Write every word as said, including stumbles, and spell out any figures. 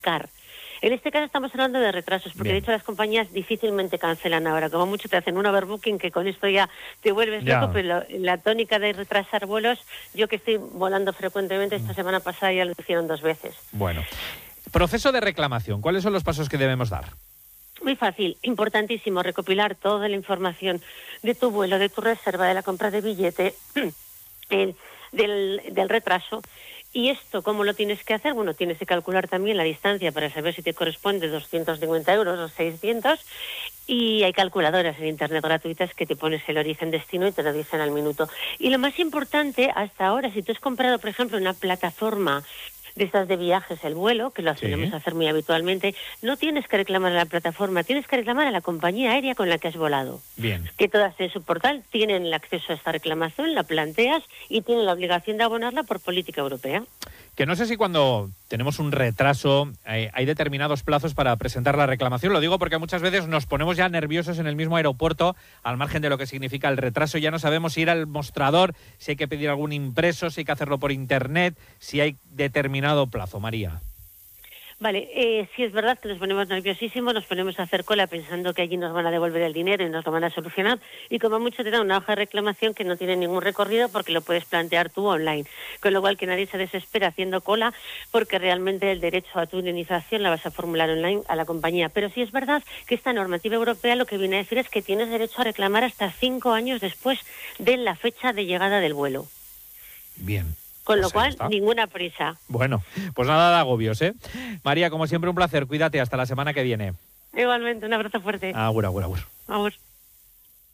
car. En este caso estamos hablando de retrasos, porque Bien. de hecho las compañías difícilmente cancelan ahora. Como mucho te hacen un overbooking, que con esto ya te vuelves Ya. loco, pero la, la tónica de retrasar vuelos, yo que estoy volando frecuentemente, esta semana pasada ya lo hicieron dos veces. Bueno, proceso de reclamación. ¿Cuáles son los pasos que debemos dar? Muy fácil, importantísimo, recopilar toda la información de tu vuelo, de tu reserva, de la compra de billete, el, del, del retraso. ¿Y esto cómo lo tienes que hacer? Bueno, tienes que calcular también la distancia para saber si te corresponde doscientos cincuenta euros o seiscientos, y hay calculadoras en Internet gratuitas que te pones el origen-destino y te lo dicen al minuto. Y lo más importante, hasta ahora, si tú has comprado, por ejemplo, una plataforma de estas de viajes, el vuelo, que lo solemos Sí. hacer muy habitualmente, no tienes que reclamar a la plataforma, tienes que reclamar a la compañía aérea con la que has volado. Bien. Que todas en su portal tienen el acceso a esta reclamación, la planteas y tienen la obligación de abonarla por política europea. Que no sé si cuando tenemos un retraso eh, hay determinados plazos para presentar la reclamación. Lo digo porque muchas veces nos ponemos ya nerviosos en el mismo aeropuerto, al margen de lo que significa el retraso. Ya no sabemos si ir al mostrador, si hay que pedir algún impreso, si hay que hacerlo por internet, si hay determinado plazo. María. Vale, eh, sí es verdad que nos ponemos nerviosísimos, nos ponemos a hacer cola pensando que allí nos van a devolver el dinero y nos lo van a solucionar, y como mucho te dan una hoja de reclamación que no tiene ningún recorrido porque lo puedes plantear tú online, con lo cual que nadie se desespera haciendo cola, porque realmente el derecho a tu indemnización la vas a formular online a la compañía. Pero sí es verdad que esta normativa europea lo que viene a decir es que tienes derecho a reclamar hasta cinco años después de la fecha de llegada del vuelo. Bien. Con Pues lo ahí cual, está. ninguna prisa. Bueno, pues nada de agobios, ¿eh? María, como siempre, un placer. Cuídate, hasta la semana que viene. Igualmente, un abrazo fuerte. Agur, agur, agur. Vamos.